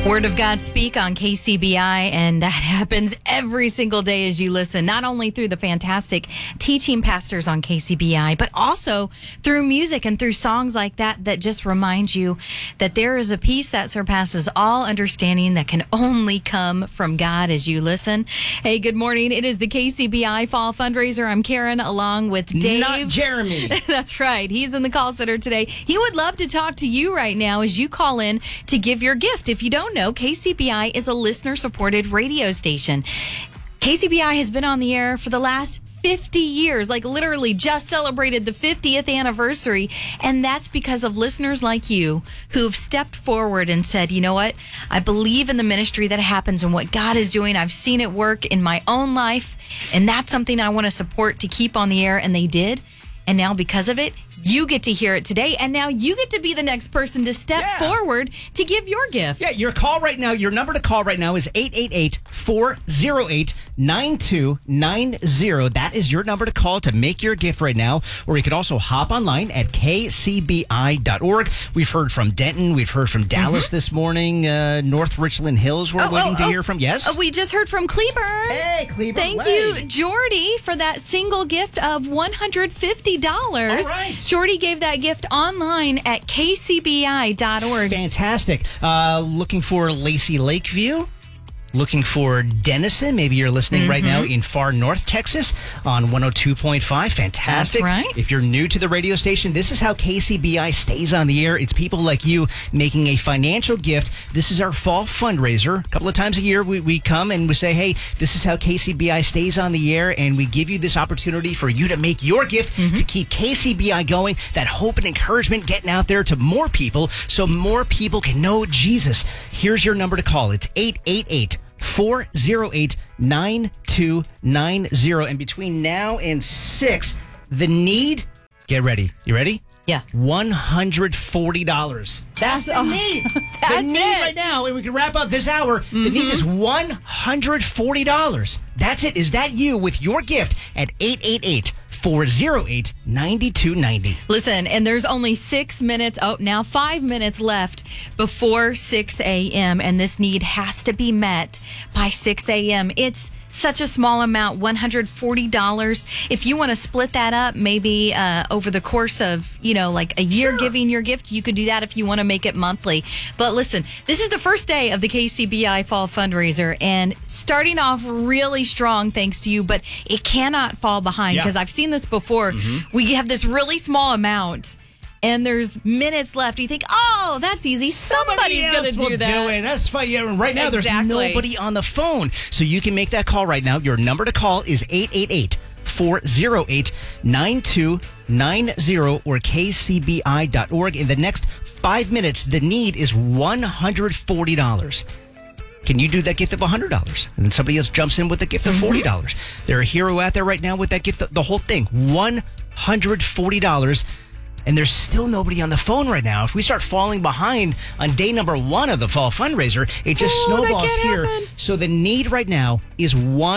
Word of God speak on KCBI, and that happens every single day as you listen, not only through the fantastic teaching pastors on KCBI, but also through music and through songs like that just remind you that there is a peace that surpasses all understanding that can only come from God as you listen. Hey, good morning. It is the KCBI Fall Fundraiser. I'm Karen along with Dave. Not Jeremy. That's right. He's in the call center today. He would love to talk to you right now as you call in to give your gift. If you don't know, KCBI is a listener-supported radio station. KCBI has been on the air for the last 50 years, like literally just celebrated the 50th anniversary. And that's because of listeners like you who've stepped forward and said, you know what? I believe in the ministry that happens and what God is doing. I've seen it work in my own life. And that's something I want to support to keep on the air. And they did. And now because of it, you get to hear it today, and now you get to be the next person to step forward to give your gift. Yeah, your number to call right now is 888-408-9290. That is your number to call to make your gift right now. Or you could also hop online at kcbi.org. We've heard from Denton. We've heard from Dallas this morning. North Richland Hills we're waiting to hear from. Yes? We just heard from Cleburne. Hey, Cleburne. Thank you, Jordy, for that single gift of $150. All right. Jordy gave that gift online at kcbi.org. Fantastic. Looking for Lacey Lakeview. Looking for Denison. Maybe you're listening right now in far north Texas on 102.5. Fantastic. That's right. If you're new to the radio station, this is how KCBI stays on the air. It's people like you making a financial gift. This is our fall fundraiser. A couple of times a year we come and we say, hey, this is how KCBI stays on the air, and we give you this opportunity for you to make your gift to keep KCBI going, that hope and encouragement getting out there to more people so more people can know Jesus. Here's your number to call. It's 888-408-9290. And between now and 6, the need, get ready. You ready? Yeah. $140. That's the need. The need right now, and we can wrap up this hour. The need is $140. That's it. Is that you with your gift at 888-408-9290. Listen, and there's only 5 minutes left before 6 a.m., and this need has to be met by 6 a.m. It's such a small amount, $140. If you want to split that up, maybe over the course of, like a year giving your gift, you could do that if you want to make it monthly. But listen, this is the first day of the KCBI Fall Fundraiser, and starting off really strong thanks to you, but it cannot fall behind because I've seen this before. We have this really small amount, and there's minutes left. You think, oh, that's easy. Somebody's going to do that. It. That's fine. Yeah, right now, there's nobody on the phone. So you can make that call right now. Your number to call is 888-408-9290 or kcbi.org. In the next 5 minutes, the need is $140. Can you do that gift of $100? And then somebody else jumps in with a gift of $40. There's a hero out there right now with that gift, the whole thing, $140. And there's still nobody on the phone right now. If we start falling behind on day number 1 of the fall fundraiser, it just snowballs here. So the need right now is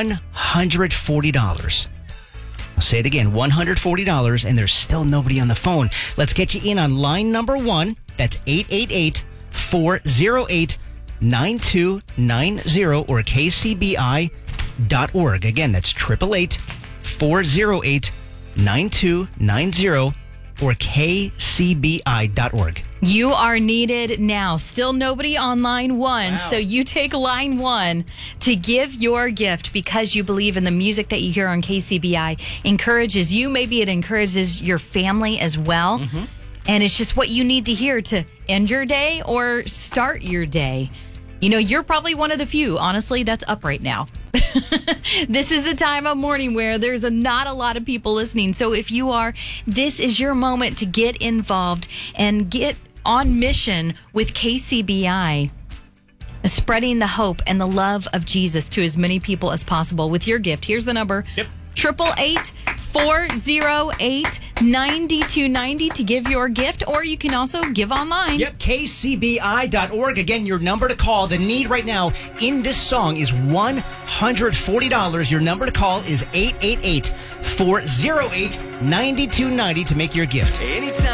$140. I'll say it again, $140, and there's still nobody on the phone. Let's get you in on line number 1. That's 888-408-9290 or kcbi.org. Again, that's 888-408-9290. or kcbi.org. You are needed now. Still nobody on line 1. Wow. So you take line 1 to give your gift because you believe in the music that you hear on KCBI encourages you. Maybe it encourages your family as well. And it's just what you need to hear to end your day or start your day. You're probably one of the few, honestly, that's up right now. This is a time of morning where there's not a lot of people listening. So if you are, this is your moment to get involved and get on mission with KCBI, spreading the hope and the love of Jesus to as many people as possible with your gift. Here's the number. 888-408-9290 to give your gift, or you can also give online. kcbi.org. Again, your number to call. The need right now in this song is $140. Your number to call is 888-408-9290 to make your gift. Anytime.